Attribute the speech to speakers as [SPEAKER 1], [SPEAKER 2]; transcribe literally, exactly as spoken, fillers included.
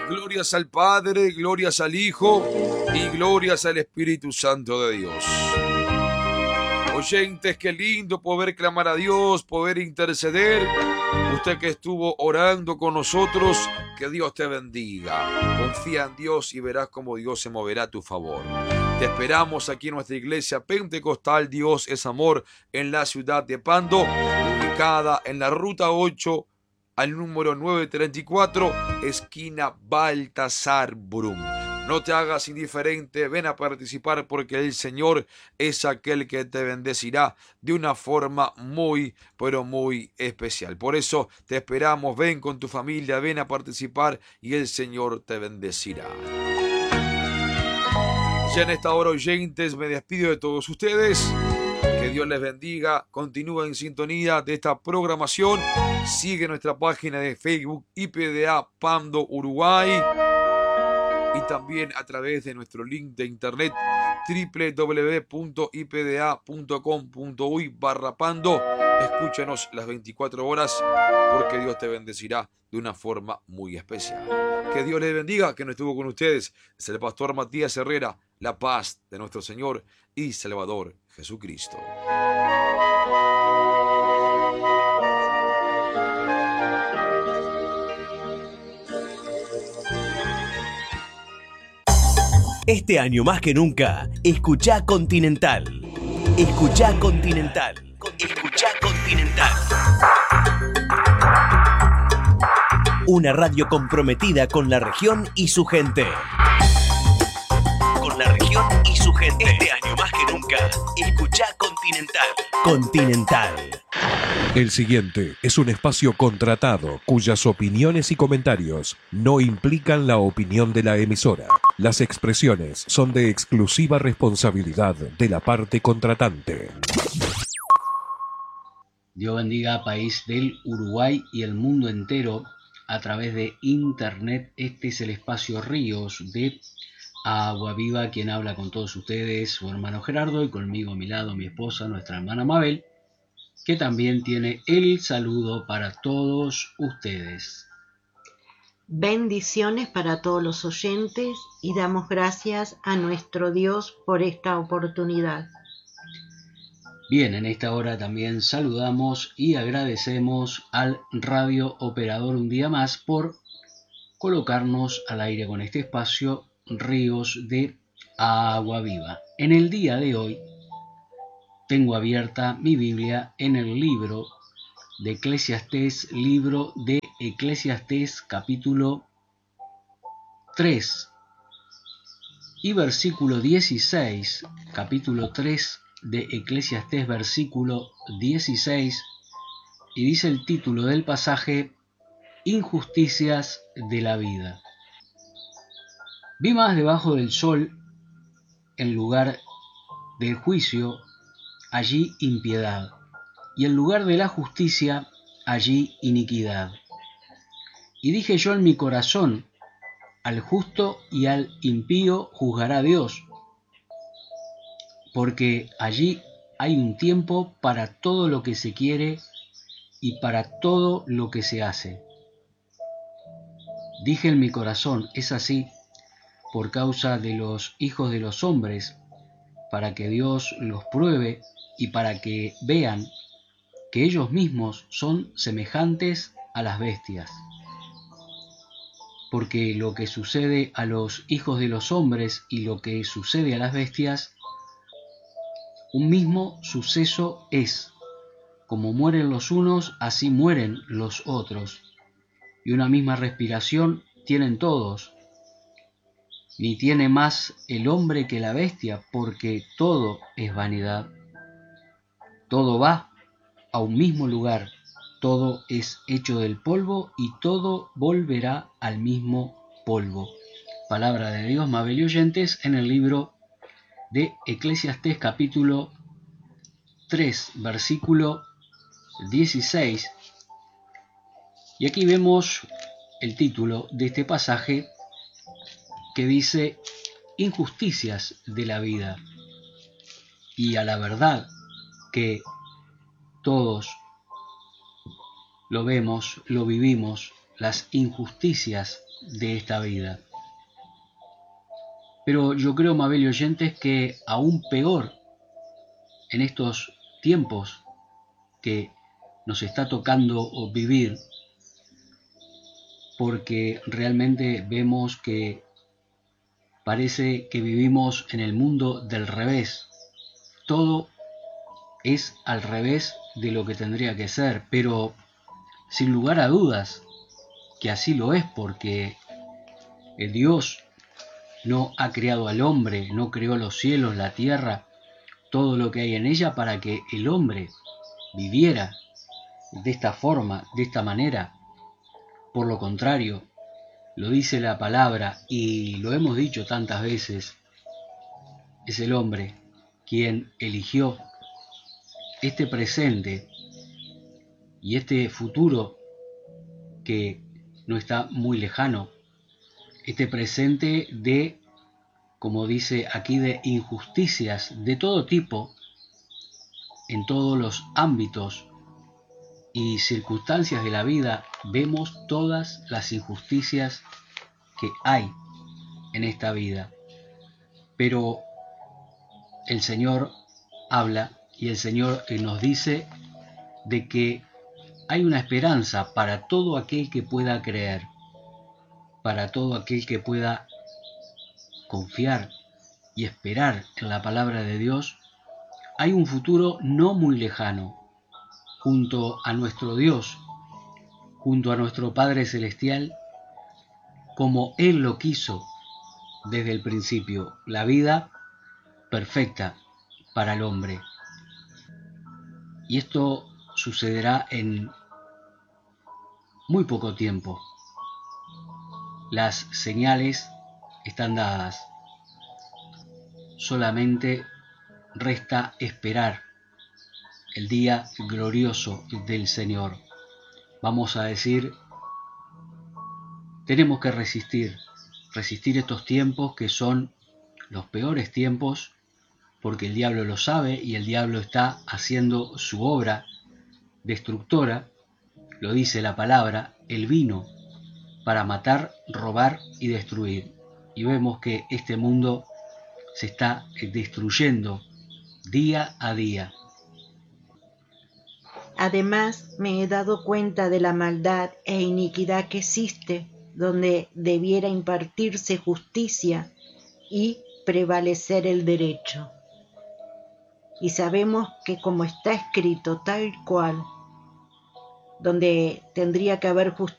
[SPEAKER 1] Glorias al Padre, glorias al Hijo y glorias al Espíritu Santo de Dios. Oyentes, qué lindo poder clamar a Dios, poder interceder. Usted que estuvo orando con nosotros, que Dios te bendiga. Confía en Dios y verás cómo Dios se moverá a tu favor. Te esperamos aquí en nuestra iglesia pentecostal Dios es Amor en la ciudad de Pando, ubicada en la ruta ocho al número novecientos treinta y cuatro, esquina Baltasar Brum. No te hagas indiferente, ven a participar porque el Señor es aquel que te bendecirá de una forma muy, pero muy especial. Por eso te esperamos, ven con tu familia, ven a participar y el Señor te bendecirá. Ya en esta hora, oyentes, me despido de todos ustedes. Que Dios les bendiga. Continúa en sintonía de esta programación. Sigue nuestra página de Facebook I P D A Pando Uruguay. Y también a través de nuestro link de internet doble u doble u doble u punto i p d a punto com punto u y barra Pando. Escúchenos las veinticuatro horas porque Dios te bendecirá de una forma muy especial. Que Dios les bendiga, que no estuvo con ustedes. Es el pastor Matías Herrera. La paz de nuestro Señor y Salvador Jesucristo.
[SPEAKER 2] Este año más que nunca, escuchá Continental. Escuchá Continental. Escuchá Continental. Una radio comprometida con la región y su gente. Con la región y su gente. Este año más que nunca, escuchá Continental. Continental.
[SPEAKER 3] El siguiente es un espacio contratado cuyas opiniones y comentarios no implican la opinión de la emisora. Las expresiones son de exclusiva responsabilidad de la parte contratante.
[SPEAKER 4] Dios bendiga país del Uruguay y el mundo entero a través de internet. Este es el espacio Ríos de Agua Viva, quien habla con todos ustedes, su hermano Gerardo, y conmigo a mi lado mi esposa, nuestra hermana Mabel, que también tiene el saludo para todos ustedes.
[SPEAKER 5] Bendiciones para todos los oyentes y damos gracias a nuestro Dios por esta oportunidad.
[SPEAKER 4] Bien, en esta hora también saludamos y agradecemos al radio operador un día más por colocarnos al aire con este espacio Ríos de Agua Viva. En el día de hoy tengo abierta mi Biblia en el libro de Eclesiastés, libro de Eclesiastés capítulo tres y versículo dieciséis, capítulo tres de Eclesiastés versículo dieciséis, y dice el título del pasaje: Injusticias de la vida. Vi más debajo del sol, en lugar del juicio, allí impiedad, y en lugar de la justicia, allí iniquidad. Y dije yo en mi corazón: al justo y al impío juzgará Dios, porque allí hay un tiempo para todo lo que se quiere y para todo lo que se hace. Dije en mi corazón: es así, por causa de los hijos de los hombres, para que Dios los pruebe y para que vean que ellos mismos son semejantes a las bestias. Porque lo que sucede a los hijos de los hombres y lo que sucede a las bestias, un mismo suceso es. Como mueren los unos, así mueren los otros. Y una misma respiración tienen todos. Ni tiene más el hombre que la bestia, porque todo es vanidad. Todo va a un mismo lugar, todo es hecho del polvo y todo volverá al mismo polvo. Palabra de Dios, Mabel y oyentes, en el libro de Eclesiastés capítulo tres, versículo dieciséis. Y aquí vemos el título de este pasaje que dice: Injusticias de la vida. Y a la verdad que todos lo vemos, lo vivimos, las injusticias de esta vida. Pero yo creo, Mabel y oyentes, que aún peor en estos tiempos que nos está tocando vivir, porque realmente vemos que parece que vivimos en el mundo del revés. Todo es al revés de lo que tendría que ser, pero sin lugar a dudas que así lo es, porque el Dios no ha creado al hombre, no creó los cielos, la tierra, todo lo que hay en ella para que el hombre viviera de esta forma, de esta manera. Por lo contrario, lo dice la palabra y lo hemos dicho tantas veces, es el hombre quien eligió este presente y este futuro que no está muy lejano, este presente de, como dice aquí, de injusticias de todo tipo, en todos los ámbitos y circunstancias de la vida. Vemos todas las injusticias que hay en esta vida, pero el Señor habla y el Señor nos dice de que hay una esperanza para todo aquel que pueda creer, para todo aquel que pueda confiar y esperar en la palabra de Dios. Hay un futuro no muy lejano, junto a nuestro Dios, junto a nuestro Padre Celestial, como Él lo quiso desde el principio, la vida perfecta para el hombre. Y esto sucederá en muy poco tiempo. Las señales están dadas. Solamente resta esperar el día glorioso del Señor. Vamos a decir, tenemos que resistir, resistir estos tiempos que son los peores tiempos, porque el diablo lo sabe y el diablo está haciendo su obra destructora. Lo dice la palabra, él vino para matar, robar y destruir. Y vemos que este mundo se está destruyendo día a día.
[SPEAKER 5] Además, me he dado cuenta de la maldad e iniquidad que existe, donde debiera impartirse justicia y prevalecer el derecho. Y sabemos que, como está escrito tal cual, donde tendría que haber justicia,